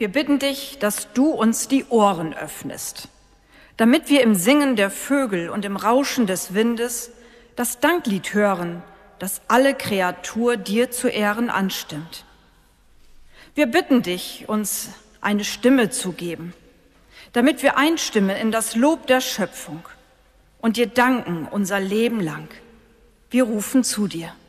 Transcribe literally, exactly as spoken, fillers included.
Wir bitten dich, dass du uns die Ohren öffnest, damit wir im Singen der Vögel und im Rauschen des Windes das Danklied hören, das alle Kreatur dir zu Ehren anstimmt. Wir bitten dich, uns eine Stimme zu geben, damit wir einstimmen in das Lob der Schöpfung und dir danken unser Leben lang. Wir rufen zu dir.